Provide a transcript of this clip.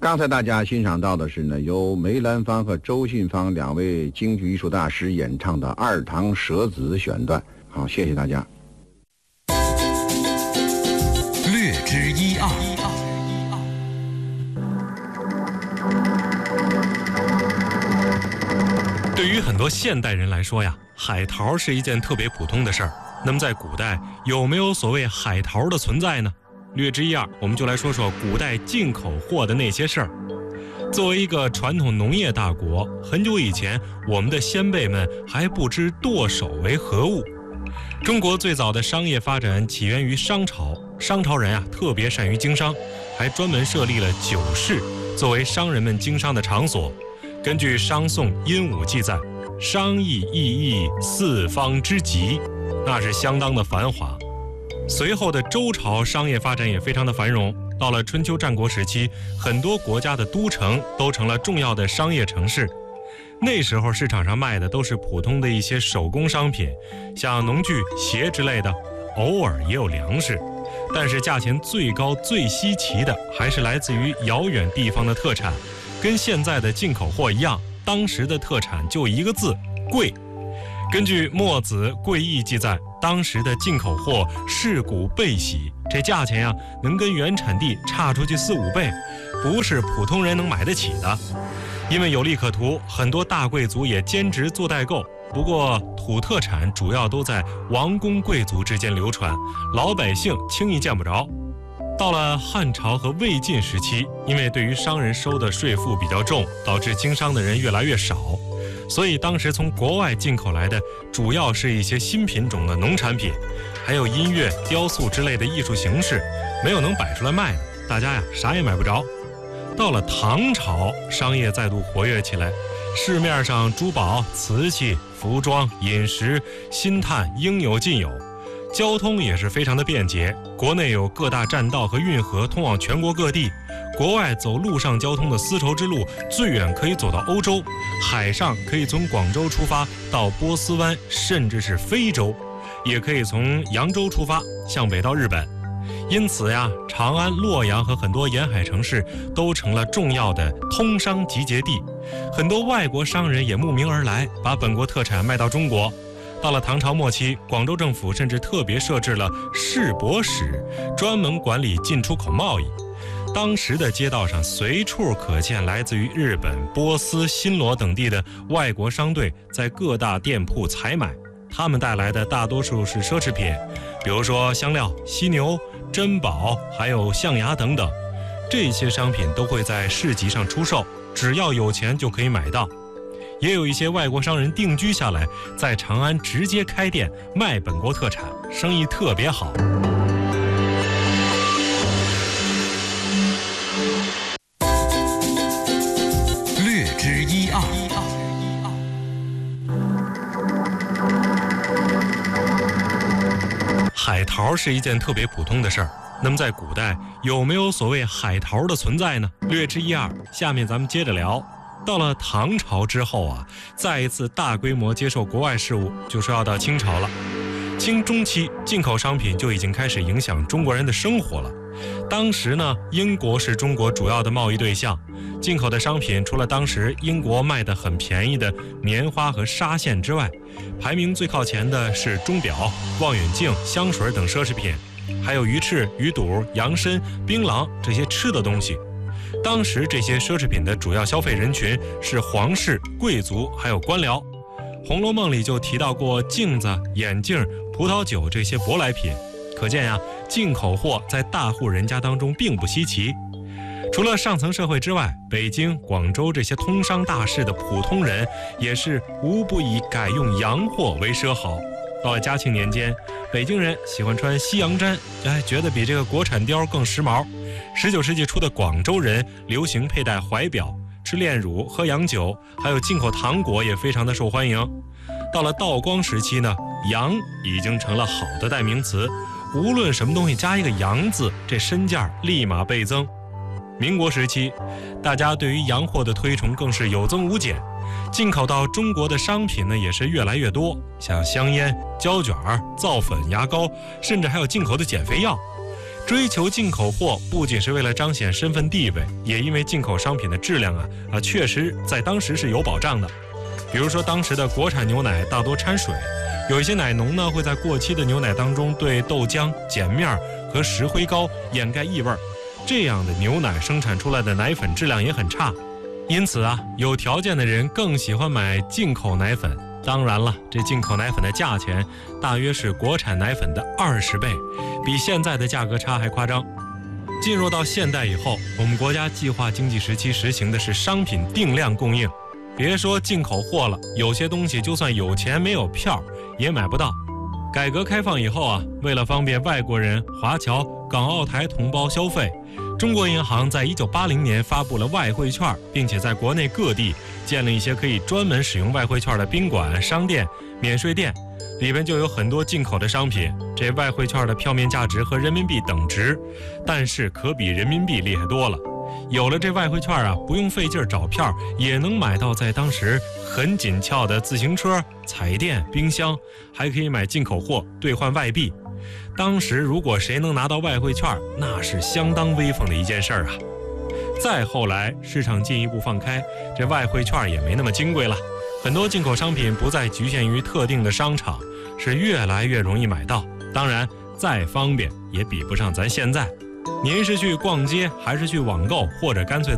刚才大家欣赏到的是呢，由梅兰芳和周信芳两位京剧艺术大师演唱的《二堂舍子》选段。好，谢谢大家。 略知一二。 对于很多现代人来说呀，海淘是一件特别普通的事儿。那么在古代有没有所谓海淘的存在呢？略知一二，我们就来说说古代进口货的那些事儿。作为一个传统农业大国，很久以前我们的先辈们还不知剁手为何物。中国最早的商业发展起源于商朝，商朝人特别善于经商，还专门设立了酒市作为商人们经商的场所。根据商宋殷武记载，商议意义四方之极，那是相当的繁华。随后的周朝商业发展也非常的繁荣，到了春秋战国时期，很多国家的都城都成了重要的商业城市。那时候市场上卖的都是普通的一些手工商品，像农具、鞋之类的，偶尔也有粮食，但是价钱最高最稀奇的还是来自于遥远地方的特产。跟现在的进口货一样，当时的特产就一个字，贵。根据墨子《贵义》记载，当时的进口货市谷倍喜，这价钱能跟原产地差出去4-5倍，不是普通人能买得起的。因为有利可图，很多大贵族也兼职做代购，不过土特产主要都在王公贵族之间流传，老百姓轻易见不着。到了汉朝和魏晋时期，因为对于商人收的税赋比较重，导致经商的人越来越少，所以当时从国外进口来的主要是一些新品种的农产品，还有音乐、雕塑之类的艺术形式，没有能摆出来卖的，大家啥也买不着。到了唐朝，商业再度活跃起来，市面上珠宝、瓷器、服装、饮食、薪炭应有尽有，交通也是非常的便捷，国内有各大栈道和运河通往全国各地，国外走陆上交通的丝绸之路最远可以走到欧洲，海上可以从广州出发到波斯湾，甚至是非洲，也可以从扬州出发向北到日本。因此长安、洛阳和很多沿海城市都成了重要的通商集结地，很多外国商人也慕名而来，把本国特产卖到中国。到了唐朝末期，广州政府甚至特别设置了市舶使，专门管理进出口贸易。当时的街道上随处可见来自于日本、波斯、新罗等地的外国商队在各大店铺采买，他们带来的大多数是奢侈品，比如说香料、犀牛、珍宝，还有象牙等等。这些商品都会在市集上出售，只要有钱就可以买到。也有一些外国商人定居下来，在长安直接开店卖本国特产，生意特别好。 略知一二。 海淘是一件特别普通的事儿。那么在古代有没有所谓海淘的存在呢？略知一二，下面咱们接着聊。到了唐朝之后再一次大规模接受国外事务，就说要到清朝了。清中期，进口商品就已经开始影响中国人的生活了。当时呢，英国是中国主要的贸易对象，进口的商品除了当时英国卖得很便宜的棉花和纱线之外，排名最靠前的是钟表、望远镜、香水等奢侈品，还有鱼翅、鱼肚、洋参、槟榔这些吃的东西。当时这些奢侈品的主要消费人群是皇室、贵族还有官僚。《红楼梦》里就提到过镜子、眼镜、葡萄酒这些舶来品，可见进口货在大户人家当中并不稀奇。除了上层社会之外，北京、广州这些通商大市的普通人也是无不以改用洋货为奢豪。到了嘉庆年间，北京人喜欢穿西洋毡，觉得比这个国产貂更时髦。19世纪初的广州人流行佩戴怀表，吃炼乳，喝洋酒，还有进口糖果也非常的受欢迎。到了道光时期呢，洋已经成了好的代名词，无论什么东西加一个洋字，这身价立马倍增。民国时期，大家对于洋货的推崇更是有增无减，进口到中国的商品呢也是越来越多，像香烟、胶卷、皂粉、牙膏，甚至还有进口的减肥药。 追求进口货不仅是为了彰显身份地位，也因为进口商品的质量确实在当时是有保障的。比如说当时的国产牛奶大多掺水，有一些奶农呢会在过期的牛奶当中对豆浆、碱面和石灰膏掩盖异味，这样的牛奶生产出来的奶粉质量也很差。因此有条件的人更喜欢买进口奶粉。当然了，这进口奶粉的价钱大约是国产奶粉的20倍，比现在的价格差还夸张。进入到现代以后，我们国家计划经济时期实行的是商品定量供应，别说进口货了，有些东西就算有钱没有票也买不到。改革开放以后为了方便外国人、华侨、港澳台同胞消费，中国银行在1980年发布了外汇券，并且在国内各地建了一些可以专门使用外汇券的宾馆、商店、免税店，里边就有很多进口的商品。这外汇券的票面价值和人民币等值，但是可比人民币厉害多了。有了这外汇券不用费劲找票，也能买到在当时很紧俏的自行车、彩电、冰箱，还可以买进口货兑换外币。当时如果谁能拿到外汇券，那是相当威风的一件事儿。再后来市场进一步放开，这外汇券也没那么金贵了，很多进口商品不再局限于特定的商场，是越来越容易买到。当然再方便也比不上咱现在。您是去逛街，还是去网购，或者干脆